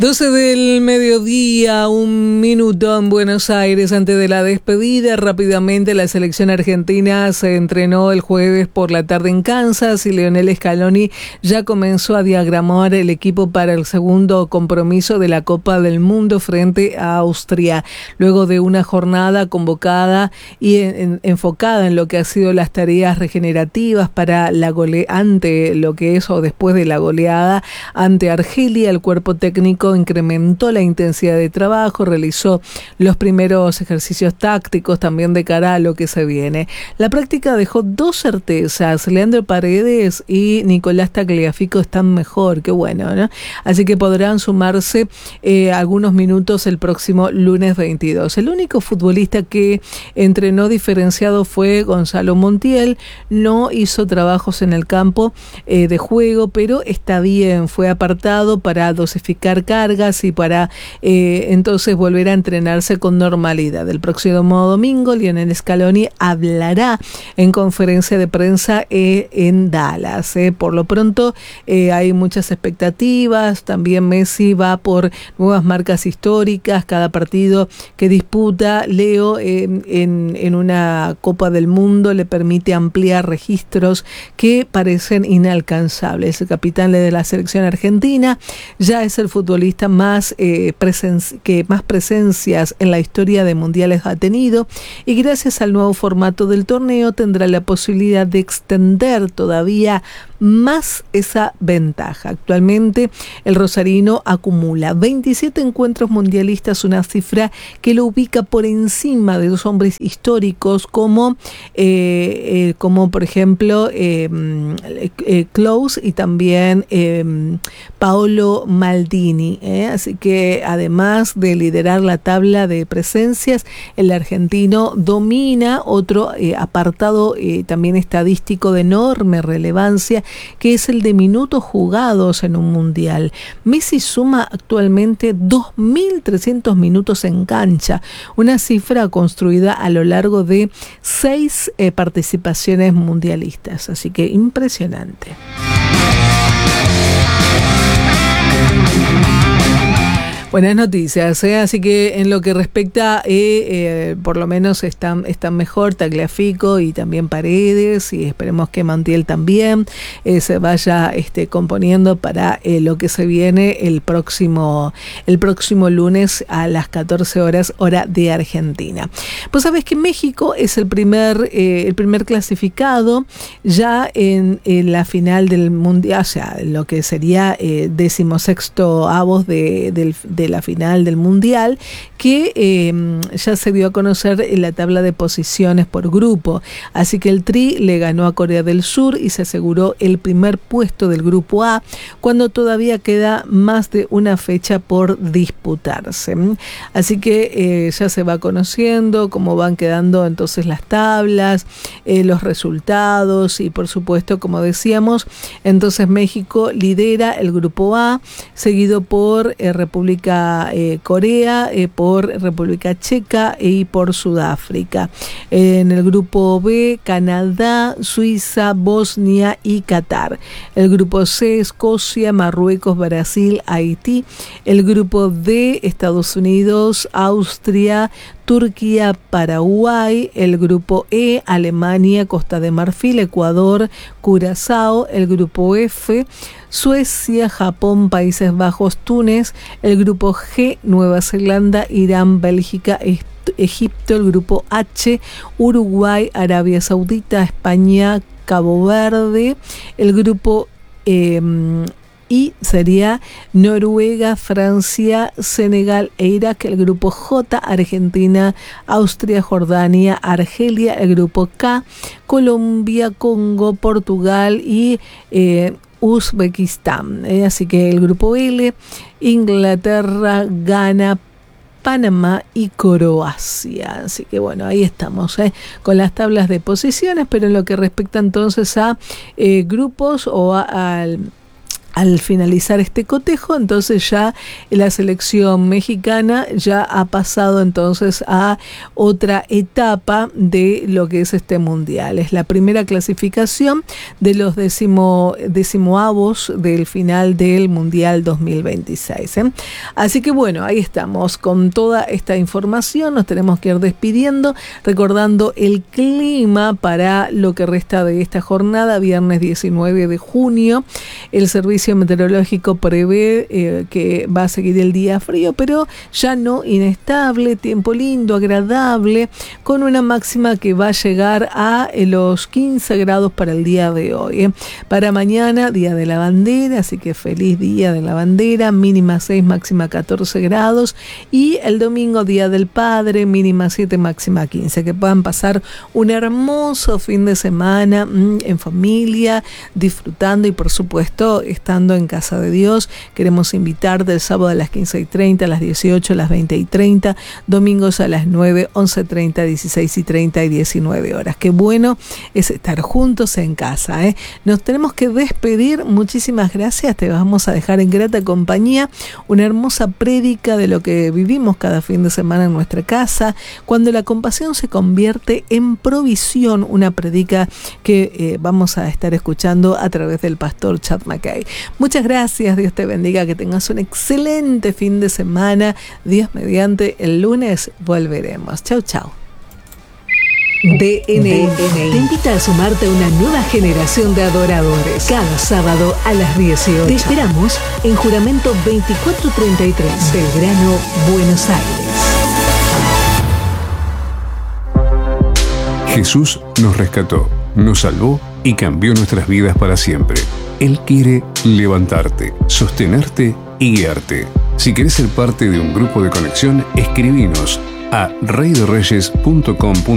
12 del mediodía, 1 minuto en Buenos Aires. Antes de la despedida, rápidamente la selección argentina se entrenó el jueves por la tarde en Kansas y Lionel Scaloni ya comenzó a diagramar el equipo para el segundo compromiso de la Copa del Mundo frente a Austria. Luego de una jornada convocada y enfocada en lo que ha sido las tareas regenerativas para ante lo que es o después de la goleada ante Argelia, el cuerpo técnico incrementó la intensidad de trabajo, realizó los primeros ejercicios tácticos también de cara a lo que se viene. La práctica dejó dos certezas: Leandro Paredes y Nicolás Tagliafico están mejor, qué bueno, ¿no? Así que podrán sumarse algunos minutos el próximo lunes 22. El único futbolista que entrenó diferenciado fue Gonzalo Montiel. No hizo trabajos en el campo de juego, pero está bien, fue apartado para dosificar cargas y para entonces volver a entrenarse con normalidad. El próximo domingo Lionel Scaloni hablará en conferencia de prensa en Dallas. Por lo pronto hay muchas expectativas. También Messi va por nuevas marcas históricas. Cada partido que disputa Leo en una Copa del Mundo le permite ampliar registros que parecen inalcanzables. El capitán de la selección argentina ya es el futbolista que más presencias en la historia de mundiales ha tenido, y gracias al nuevo formato del torneo tendrá la posibilidad de extender todavía más esa ventaja. Actualmente el rosarino acumula 27 encuentros mundialistas, una cifra que lo ubica por encima de dos hombres históricos como por ejemplo Klose y también Paolo Maldini. Así que además de liderar la tabla de presencias, el argentino domina otro apartado también estadístico de enorme relevancia, que es el de minutos jugados en un mundial. Messi suma actualmente 2.300 minutos en cancha, una cifra construida a lo largo de 6 participaciones mundialistas, así que impresionante. Buenas noticias, así que en lo que respecta, por lo menos están mejor Tagliafico y también Paredes, y esperemos que Montiel también se vaya componiendo para lo que se viene el próximo lunes a las 14 horas, hora de Argentina. Pues sabes que México es el primer clasificado ya en la final del mundial, o sea, lo que sería 16º avos de la final del mundial, que ya se dio a conocer en la tabla de posiciones por grupo. Así que el Tri le ganó a Corea del Sur y se aseguró el primer puesto del grupo A, cuando todavía queda más de una fecha por disputarse. Así que ya se va conociendo cómo van quedando entonces las tablas, los resultados, y por supuesto, como decíamos, entonces México lidera el grupo A, seguido por República Corea, por República Checa y por Sudáfrica. En el grupo B, Canadá, Suiza, Bosnia y Qatar. El grupo C, Escocia, Marruecos, Brasil, Haití. El grupo D, Estados Unidos, Austria, Turquía, Paraguay. El grupo E, Alemania, Costa de Marfil, Ecuador, Curazao. El grupo F, Suecia, Japón, Países Bajos, Túnez. El grupo G, Nueva Zelanda, Irán, Bélgica, Egipto. El grupo H, Uruguay, Arabia Saudita, España, Cabo Verde. El grupo I sería Noruega, Francia, Senegal e Irak. El grupo J, Argentina, Austria, Jordania, Argelia. El grupo K, Colombia, Congo, Portugal y Uzbekistán. Así que el grupo L, Inglaterra, Ghana, Panamá y Croacia. Así que bueno, ahí estamos con las tablas de posiciones, pero en lo que respecta entonces a grupos o al finalizar este cotejo, entonces ya la selección mexicana ya ha pasado entonces a otra etapa de lo que es este mundial. Es la primera clasificación de los decimoavos del final del Mundial 2026. Así que bueno, ahí estamos con toda esta información. Nos tenemos que ir despidiendo, recordando el clima para lo que resta de esta jornada, viernes 19 de junio. El Servicio Meteorológico prevé que va a seguir el día frío, pero ya no inestable, tiempo lindo, agradable, con una máxima que va a llegar a los 15 grados para el día de hoy. Para mañana, Día de la Bandera, así que feliz Día de la Bandera, mínima 6, máxima 14 grados, y el domingo, Día del Padre, mínima 7, máxima 15. Que puedan pasar un hermoso fin de semana en familia, disfrutando y por supuesto estando en casa de Dios. Queremos invitarte el sábado a las 15:30, a las 18, a las 20:30, domingos a las 9, 11:30, 16:30 y 19 horas. Qué bueno es estar juntos en casa. Nos tenemos que despedir. Muchísimas gracias. Te vamos a dejar en grata compañía una hermosa prédica de lo que vivimos cada fin de semana en nuestra casa, cuando la compasión se convierte en provisión, una prédica que vamos a estar escuchando a través del pastor Chad McKay. Muchas gracias, Dios te bendiga, que tengas un excelente fin de semana. Dios mediante, el lunes volveremos. Chau, chau. DNI te invita a sumarte a una nueva generación de adoradores. Cada sábado a las 18. Te esperamos en Juramento 2433, Belgrano, Buenos Aires. Jesús nos rescató, nos salvó y cambió nuestras vidas para siempre. Él quiere levantarte, sostenerte y guiarte. Si querés ser parte de un grupo de conexión, escribinos a reydereyes.com.ar.